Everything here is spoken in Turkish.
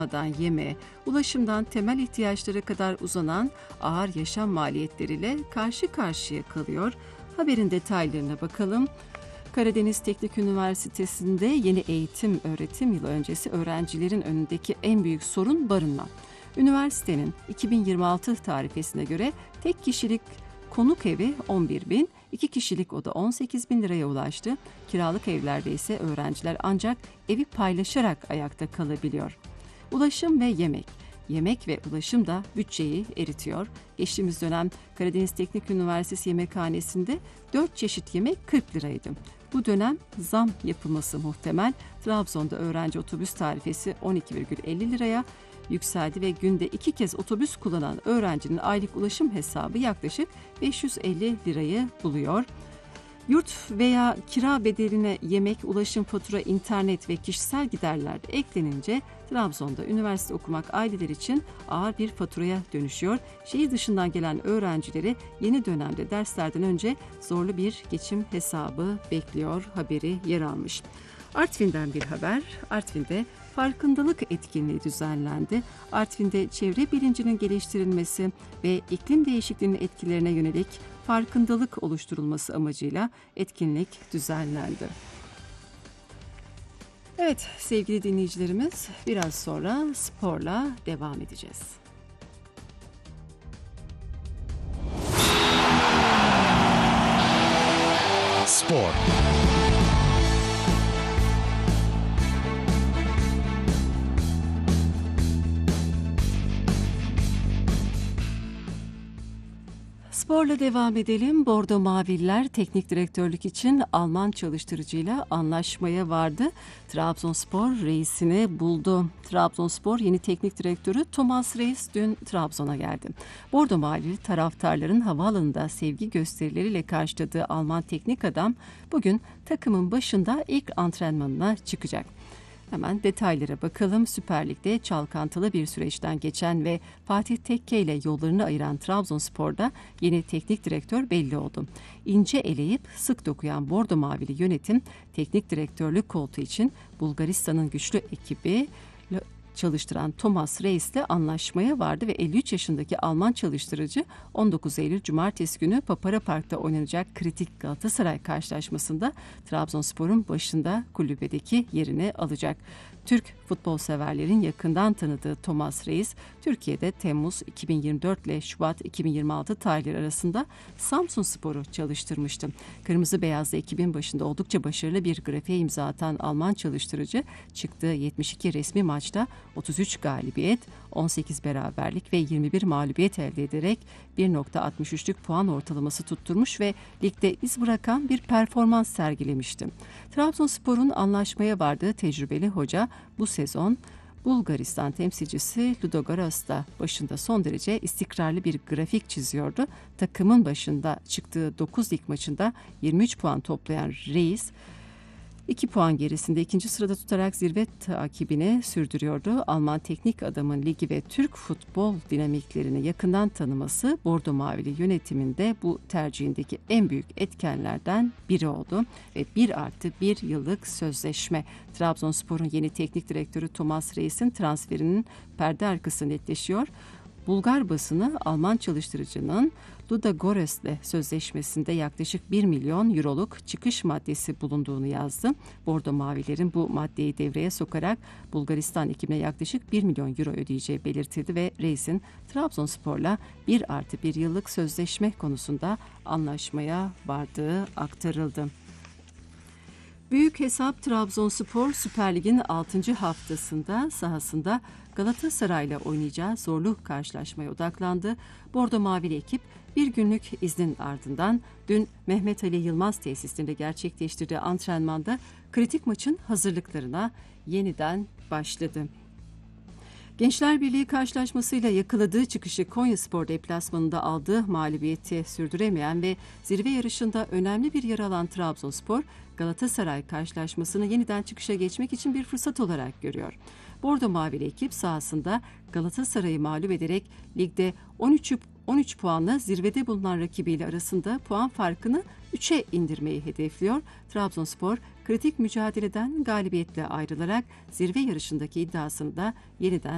yeme, ulaşımdan temel ihtiyaçlara kadar uzanan ağır yaşam maliyetleriyle karşı karşıya kalıyor. Haberin detaylarına bakalım. Karadeniz Teknik Üniversitesi'nde yeni eğitim öğretim yılı öncesi öğrencilerin önündeki en büyük sorun barınma. Üniversitenin 2026 tarifesine göre tek kişilik konuk evi 11.000, 2 kişilik oda 18.000 liraya ulaştı. Kiralık evlerde ise öğrenciler ancak evi paylaşarak ayakta kalabiliyor. Ulaşım ve yemek. Yemek ve ulaşım da bütçeyi eritiyor. Geçtiğimiz dönem Karadeniz Teknik Üniversitesi Yemekhanesi'nde 4 çeşit yemek 40 liraydı. Bu dönem zam yapılması muhtemel. Trabzon'da öğrenci otobüs tarifesi 12,50 liraya yükseldi ve günde 2 kez otobüs kullanan öğrencinin aylık ulaşım hesabı yaklaşık 550 lirayı buluyor. Yurt veya kira bedeline yemek, ulaşım, fatura, internet ve kişisel giderler de eklenince Trabzon'da üniversite okumak aileler için ağır bir faturaya dönüşüyor. Şehir dışından gelen öğrencileri yeni dönemde derslerden önce zorlu bir geçim hesabı bekliyor haberi yer almış. Artvin'den bir haber. Artvin'de farkındalık etkinliği düzenlendi. Artvin'de çevre bilincinin geliştirilmesi ve iklim değişikliğinin etkilerine yönelik farkındalık oluşturulması amacıyla etkinlik düzenlendi. Evet sevgili dinleyicilerimiz, biraz sonra sporla devam edeceğiz. Spor. Sporla devam edelim. Bordo Mavililer teknik direktörlük için Alman çalıştırıcıyla anlaşmaya vardı. Trabzonspor reisini buldu. Trabzonspor yeni teknik direktörü Thomas Reis dün Trabzon'a geldi. Bordo Mavili taraftarların havaalanında sevgi gösterileriyle karşıladığı Alman teknik adam bugün takımın başında ilk antrenmanına çıkacak. Hemen detaylara bakalım. Süper Lig'de çalkantılı bir süreçten geçen ve Fatih Tekke ile yollarını ayıran Trabzonspor'da yeni teknik direktör belli oldu. İnce eleyip sık dokuyan Bordo Mavili yönetim teknik direktörlük koltuğu için Bulgaristan'ın güçlü ekibi çalıştıran Thomas Reis'le anlaşmaya vardı ve 53 yaşındaki Alman çalıştırıcı 19 Eylül Cumartesi günü Papara Park'ta oynanacak kritik Galatasaray karşılaşmasında Trabzonspor'un başında kulübedeki yerini alacak. Türk futbol severlerin yakından tanıdığı Thomas Reis, Türkiye'de Temmuz 2024 ile Şubat 2026 tarihleri arasında Samsunspor'u çalıştırmıştı. Kırmızı beyazlı ekibin başında oldukça başarılı bir grafiğe imza atan Alman çalıştırıcı çıktığı 72 resmi maçta 33 galibiyet, 18 beraberlik ve 21 mağlubiyet elde ederek 1.63'lük puan ortalaması tutturmuş ve ligde iz bırakan bir performans sergilemişti. Trabzonspor'un anlaşmaya vardığı tecrübeli hoca bu sezon Bulgaristan temsilcisi Ludogorets'ta başında son derece istikrarlı bir grafik çiziyordu. Takımın başında çıktığı 9 lig maçında 23 puan toplayan Reis, 2 puan gerisinde ikinci sırada tutarak zirve takibini sürdürüyordu. Alman teknik adamın ligi ve Türk futbol dinamiklerini yakından tanıması Bordo Mavili yönetiminde bu tercihindeki en büyük etkenlerden biri oldu. Ve 1+1 yıllık sözleşme. Trabzonspor'un yeni teknik direktörü Thomas Reis'in transferinin perde arkası netleşiyor. Bulgar basını Alman çalıştırıcının Ludogorets'le sözleşmesinde yaklaşık 1 milyon euroluk çıkış maddesi bulunduğunu yazdı. Bordo Mavilerin bu maddeyi devreye sokarak Bulgaristan ekibine yaklaşık 1 milyon euro ödeyeceği belirtildi ve Reis'in Trabzonspor'la 1+1 yıllık sözleşme konusunda anlaşmaya vardığı aktarıldı. Büyük hesap Trabzonspor Süper Lig'in 6. haftasında sahasında Galatasaray'la oynayacağı zorlu karşılaşmaya odaklandı. Bordo Mavili ekip bir günlük iznin ardından dün Mehmet Ali Yılmaz tesisinde gerçekleştirdiği antrenmanda kritik maçın hazırlıklarına yeniden başladı. Gençler Birliği karşılaşmasıyla yakaladığı çıkışı Konyaspor deplasmanında aldığı mağlubiyeti sürdüremeyen ve zirve yarışında önemli bir yer alan Trabzonspor, Galatasaray karşılaşmasını yeniden çıkışa geçmek için bir fırsat olarak görüyor. Bordo Mavili ekip sahasında Galatasaray'ı mağlup ederek ligde 13 puanla zirvede bulunan rakibiyle arasında puan farkını 3'e indirmeyi hedefliyor. Trabzonspor kritik mücadeleden galibiyetle ayrılarak zirve yarışındaki iddiasını da yeniden